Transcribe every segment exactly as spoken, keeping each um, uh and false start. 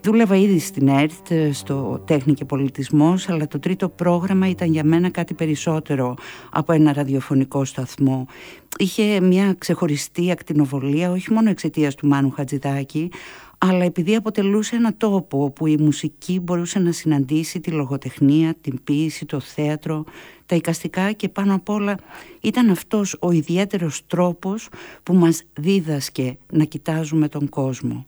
Δούλευα ήδη στην ΕΡΤ, στο Τέχνη και Πολιτισμός, αλλά το τρίτο πρόγραμμα ήταν για μένα κάτι περισσότερο από ένα ραδιοφωνικό σταθμό. Είχε μια ξεχωριστή ακτινοβολία, όχι μόνο εξαιτίας του Μάνου Χατζηδάκη, αλλά επειδή αποτελούσε ένα τόπο όπου η μουσική μπορούσε να συναντήσει τη λογοτεχνία, την ποίηση, το θέατρο, τα εικαστικά και πάνω απ' όλα ήταν αυτός ο ιδιαίτερος τρόπος που μας δίδασκε να κοιτάζουμε τον κόσμο.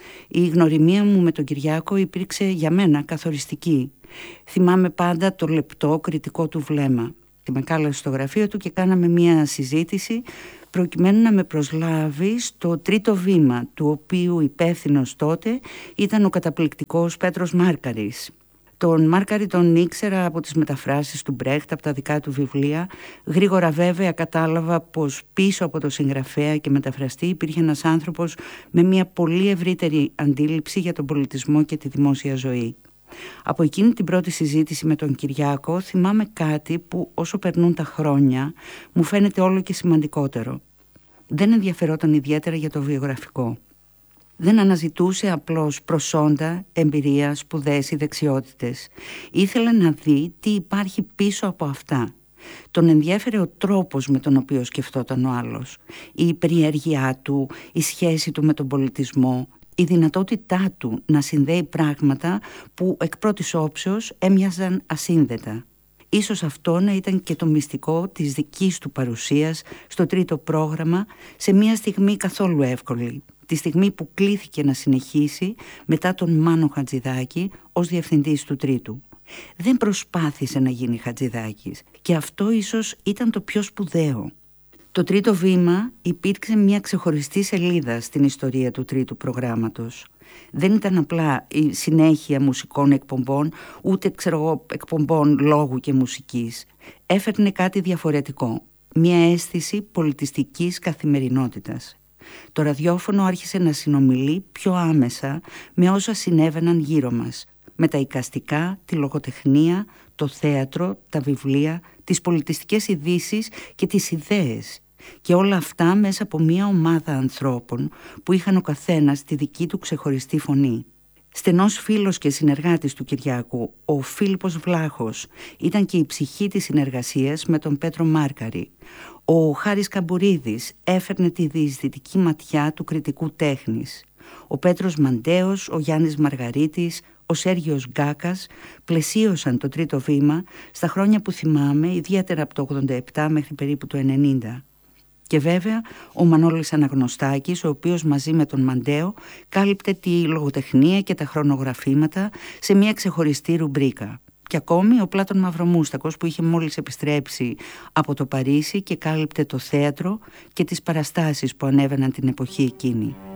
Η γνωριμία μου με τον Κυριάκο υπήρξε για μένα καθοριστική. Θυμάμαι πάντα το λεπτό κριτικό του βλέμμα. Τη με κάλεσε στο γραφείο του και κάναμε μια συζήτηση προκειμένου να με προσλάβει στο τρίτο βήμα, του οποίου υπεύθυνος τότε ήταν ο καταπληκτικός Πέτρος Μάρκαρης. Τον Μάρκαρη τον ήξερα από τις μεταφράσεις του Μπρέχτ, από τα δικά του βιβλία. Γρήγορα βέβαια κατάλαβα πως πίσω από το συγγραφέα και μεταφραστή υπήρχε ένας άνθρωπος με μια πολύ ευρύτερη αντίληψη για τον πολιτισμό και τη δημόσια ζωή. Από εκείνη την πρώτη συζήτηση με τον Κυριάκο θυμάμαι κάτι που όσο περνούν τα χρόνια μου φαίνεται όλο και σημαντικότερο. Δεν ενδιαφερόταν ιδιαίτερα για το βιογραφικό. Δεν αναζητούσε απλώς προσόντα, εμπειρία, σπουδές ή δεξιότητες. Ήθελε να δει τι υπάρχει πίσω από αυτά. Τον ενδιέφερε ο τρόπος με τον οποίο σκεφτόταν ο άλλος, η περιέργειά του, η σχέση του με τον πολιτισμό, η δυνατότητά του να συνδέει πράγματα που εκ πρώτης όψεως έμοιαζαν ασύνδετα. Ίσως αυτό να ήταν και το μυστικό της δικής του παρουσίας στο τρίτο πρόγραμμα σε μια στιγμή καθόλου εύκολη. Τη στιγμή που κλήθηκε να συνεχίσει μετά τον Μάνο Χατζηδάκη ως διευθυντής του τρίτου. Δεν προσπάθησε να γίνει Χατζηδάκης και αυτό ίσως ήταν το πιο σπουδαίο. Το τρίτο βήμα υπήρξε μια ξεχωριστή σελίδα στην ιστορία του τρίτου προγράμματος. Δεν ήταν απλά η συνέχεια μουσικών εκπομπών, ούτε ξέρω εγώ εκπομπών λόγου και μουσικής. Έφερνε κάτι διαφορετικό, μια αίσθηση πολιτιστικής καθημερινότητας. Το ραδιόφωνο άρχισε να συνομιλεί πιο άμεσα με όσα συνέβαιναν γύρω μας, με τα εικαστικά, τη λογοτεχνία, το θέατρο, τα βιβλία, τις πολιτιστικές ειδήσεις και τις ιδέες. Και όλα αυτά μέσα από μια ομάδα ανθρώπων που είχαν ο καθένας τη δική του ξεχωριστή φωνή. Στενός φίλος και συνεργάτης του Κυριάκου, ο Φίλιππος Βλάχος, ήταν και η ψυχή της συνεργασίας με τον Πέτρο Μάρκαρη. Ο Χάρης Καμπουρίδης έφερνε τη διεισδυτική ματιά του κριτικού τέχνης. Ο Πέτρος Μαντέος, ο Γιάννης Μαργαρίτης, ο Σέργιος Γκάκας πλαισίωσαν το τρίτο βήμα στα χρόνια που θυμάμαι, ιδιαίτερα από το ογδόντα επτά μέχρι περίπου το ενενήντα. Και βέβαια ο Μανώλης Αναγνωστάκης, ο οποίος μαζί με τον Μαντέο κάλυπτε τη λογοτεχνία και τα χρονογραφήματα σε μια ξεχωριστή ρουμπρίκα. Και ακόμη ο Πλάτων Μαυρομούστακος που είχε μόλις επιστρέψει από το Παρίσι και κάλυπτε το θέατρο και τις παραστάσεις που ανέβαιναν την εποχή εκείνη.